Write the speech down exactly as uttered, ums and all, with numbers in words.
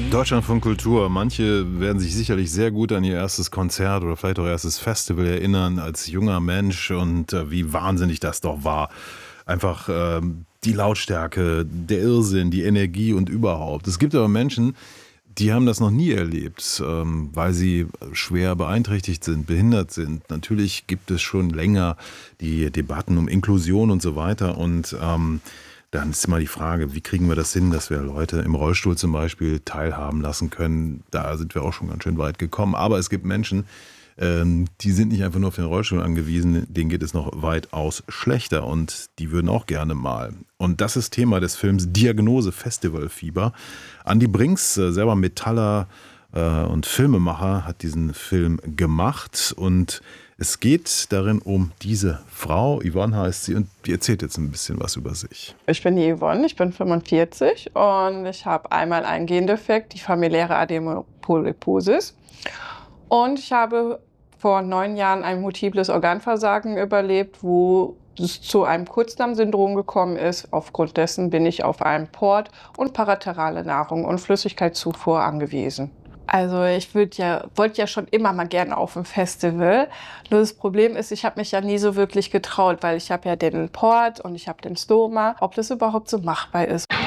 Deutschlandfunk Kultur. Manche werden sich sicherlich sehr gut an ihr erstes Konzert oder vielleicht auch erstes Festival erinnern als junger Mensch und äh, wie wahnsinnig das doch war. Einfach äh, die Lautstärke, der Irrsinn, die Energie und überhaupt. Es gibt aber Menschen, die haben das noch nie erlebt, ähm, weil sie schwer beeinträchtigt sind, behindert sind. Natürlich gibt es schon länger die Debatten um Inklusion und so weiter und ähm, dann ist immer die Frage, wie kriegen wir das hin, dass wir Leute im Rollstuhl zum Beispiel teilhaben lassen können. Da sind wir auch schon ganz schön weit gekommen. Aber es gibt Menschen, ähm, die sind nicht einfach nur auf den Rollstuhl angewiesen, denen geht es noch weitaus schlechter und die würden auch gerne mal. Und das ist Thema des Films Diagnose Festivalfieber. Andi Brinks, äh, selber Metaller äh, und Filmemacher, hat diesen Film gemacht und es geht darin um diese Frau, Yvonne heißt sie, und die erzählt jetzt ein bisschen was über sich. Ich bin die Yvonne, ich bin fünfundvierzig und ich habe einmal einen Gendefekt, die familiäre Adenopolyposis. Und ich habe vor neun Jahren ein multiples Organversagen überlebt, wo es zu einem Kurzdarmsyndrom gekommen ist. Aufgrund dessen bin ich auf einen Port und paraterale Nahrung und Flüssigkeitszufuhr angewiesen. Also ich ja, wollte ja schon immer mal gerne auf ein Festival. Nur das Problem ist, ich habe mich ja nie so wirklich getraut, weil ich habe ja den Port und ich habe den Stoma, ob das überhaupt so machbar ist.